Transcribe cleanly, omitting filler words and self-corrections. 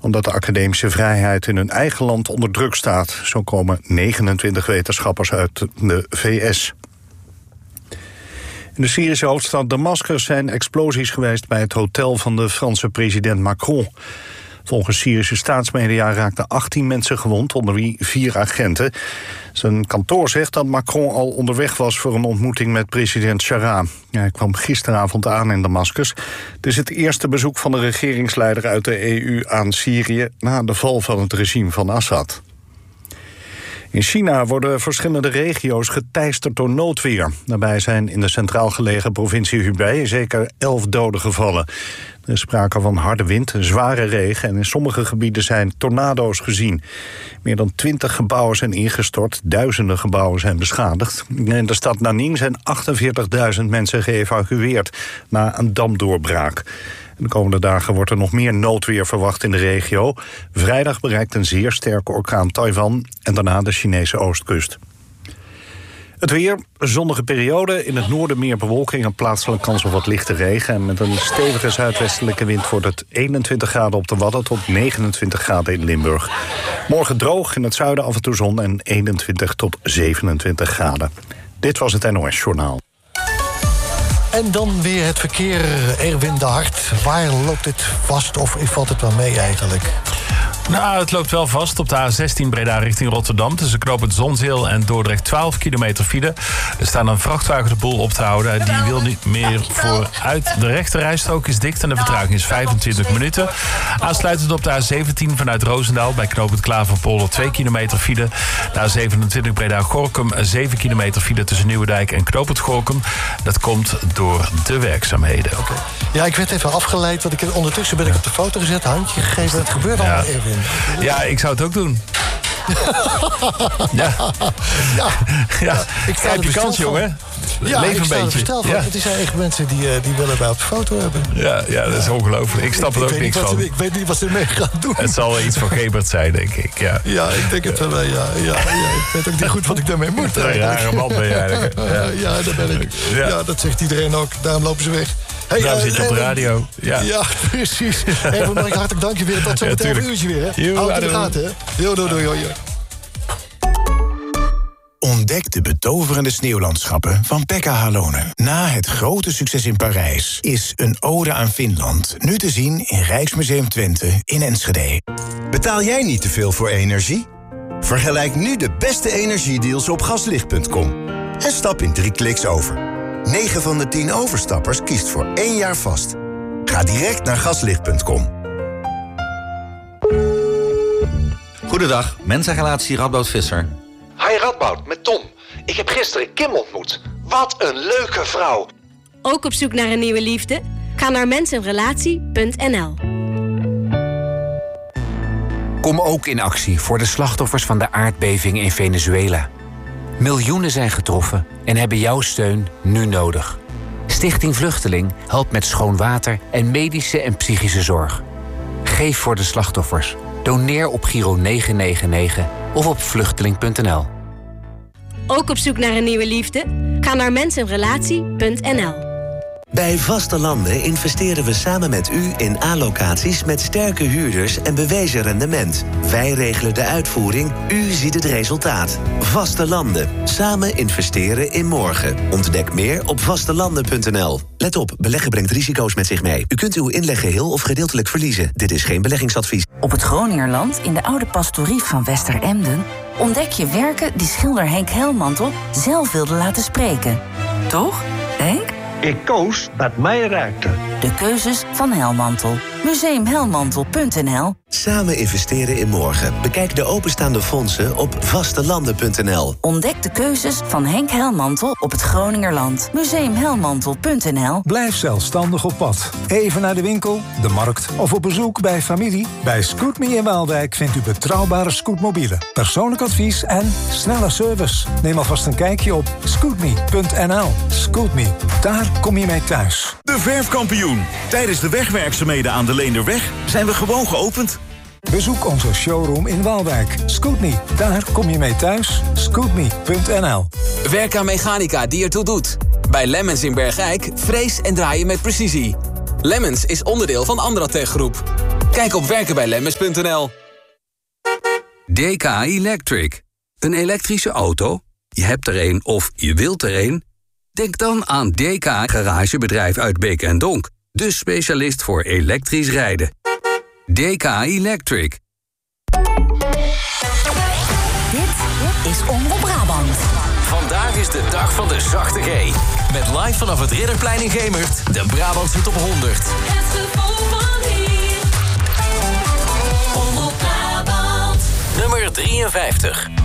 omdat de academische vrijheid in hun eigen land onder druk staat. Zo komen 29 wetenschappers uit de VS. In de Syrische hoofdstad Damascus zijn explosies geweest bij het hotel van de Franse president Macron. Volgens Syrische staatsmedia raakten 18 mensen gewond, onder wie 4 agenten. Zijn kantoor zegt dat Macron al onderweg was voor een ontmoeting met president Chara. Hij kwam gisteravond aan in Damascus. Het is het eerste bezoek van de regeringsleider uit de EU aan Syrië na de val van het regime van Assad. In China worden verschillende regio's geteisterd door noodweer. Daarbij zijn in de centraal gelegen provincie Hubei zeker 11 doden gevallen. Er is sprake van harde wind, zware regen en in sommige gebieden zijn tornado's gezien. Meer dan 20 gebouwen zijn ingestort, duizenden gebouwen zijn beschadigd. In de stad Nanning zijn 48.000 mensen geëvacueerd na een damdoorbraak. De komende dagen wordt er nog meer noodweer verwacht in de regio. Vrijdag bereikt een zeer sterke orkaan Taiwan en daarna de Chinese oostkust. Het weer, zonnige periode. In het noorden meer bewolking en plaatselijk kans op wat lichte regen. En met een stevige zuidwestelijke wind wordt het 21 graden op de Wadden tot 29 graden in Limburg. Morgen droog, in het zuiden af en toe zon en 21 tot 27 graden. Dit was het NOS Journaal. En dan weer het verkeer, Erwin de Hart. Waar loopt dit vast of valt het wel mee eigenlijk? Nou, het loopt wel vast op de A16 Breda richting Rotterdam. Tussen knooppunt Zonzeel en Dordrecht 12 kilometer file. Er staat een vrachtwagen de boel op te houden. Die wil niet meer vooruit. De rechterrijstrook is dicht en de vertraging is 25 minuten. Aansluitend op de A17 vanuit Roosendaal bij knooppunt Klaverpolder 2 kilometer file. De A27 Breda-Gorinchem 7 kilometer file tussen Nieuwendijk en knooppunt Gorinchem. Dat komt door de werkzaamheden. Okay. Ja, ik werd even afgeleid, want ondertussen ben ik op de foto gezet, handje gegeven. Het gebeurt allemaal, Erwin. Ja, ik zou het ook doen. Ja. Ik krijg je kans, jongen. Ja, leef een beetje. Ja. Het zijn echt mensen die willen bij op de foto hebben. Ja, dat is ongelooflijk. Ik snap er ook niks van. Ik weet niet wat ze ermee gaan doen. Het zal wel iets van Gebert zijn, denk ik. Ja, ik denk het wel. Ja. Ik weet ook niet goed wat ik daarmee moet. Een rare man ben je eigenlijk. Ja, dat ben ik. Ja, dat zegt iedereen ook. Daarom lopen ze weg. Hey, daarom zit je op de radio. Ja, precies. Even mag ik hartelijk dank je weer. Tot zo meteen een uurtje weer. Hè? Houd het in de gaten, hè? Doei. Ontdek de betoverende sneeuwlandschappen van Pekka Halonen. Na het grote succes in Parijs is een ode aan Finland nu te zien in Rijksmuseum Twente in Enschede. Betaal jij niet te veel voor energie? Vergelijk nu de beste energiedeals op gaslicht.com. En stap in 3 kliks over. 9 van de 10 overstappers kiest voor 1 jaar vast. Ga direct naar gaslicht.com. Goedendag, mensenrelatie Radboud Visser. Hi Radboud, met Tom. Ik heb gisteren Kim ontmoet. Wat een leuke vrouw. Ook op zoek naar een nieuwe liefde? Ga naar mensenrelatie.nl. Kom ook in actie voor de slachtoffers van de aardbeving in Venezuela. Miljoenen zijn getroffen en hebben jouw steun nu nodig. Stichting Vluchteling helpt met schoon water en medische en psychische zorg. Geef voor de slachtoffers. Doneer op Giro 999 of op vluchteling.nl. Ook op zoek naar een nieuwe liefde? Ga naar mensenrelatie.nl. Bij Vaste Landen investeren we samen met u in A-locaties met sterke huurders en bewezen rendement. Wij regelen de uitvoering, u ziet het resultaat. Vaste Landen. Samen investeren in morgen. Ontdek meer op vastelanden.nl. Let op, beleggen brengt risico's met zich mee. U kunt uw inleg geheel of gedeeltelijk verliezen. Dit is geen beleggingsadvies. Op het Groningerland, in de oude pastorie van Westeremden, ontdek je werken die schilder Henk Helmantel zelf wilde laten spreken. Toch, Henk? Ik koos wat mij raakte. De keuzes van Helmantel. Museumhelmantel.nl. Samen investeren in morgen. Bekijk de openstaande fondsen op vastelanden.nl. Ontdek de keuzes van Henk Helmantel op het Groningerland. Museumhelmantel.nl. Blijf zelfstandig op pad. Even naar de winkel, de markt of op bezoek bij familie. Bij Scootme in Waalwijk vindt u betrouwbare scootmobielen, persoonlijk advies en snelle service. Neem alvast een kijkje op scootme.nl. Scootme, daar kom je mee thuis. De verfkampioen. Tijdens de wegwerkzaamheden aan de Leenderweg zijn we gewoon geopend. Bezoek onze showroom in Waalwijk. Scootme, daar kom je mee thuis. Scootme.nl. Werk aan mechanica die ertoe doet. Bij Lemmens in Bergijk frees en draai je met precisie. Lemmens is onderdeel van Andratech Groep. Kijk op werkenbijlemmens.nl. DK Electric. Een elektrische auto? Je hebt er een of je wilt er een? Denk dan aan DK Garagebedrijf uit Beek en Donk. De specialist voor elektrisch rijden. DK Electric. Dit is Omroep Brabant. Vandaag is de dag van de zachte G. Met live vanaf het Ridderplein in Gemert, de Brabantse top 100. Het gevoel van hier. Omroep Brabant. Nummer 53.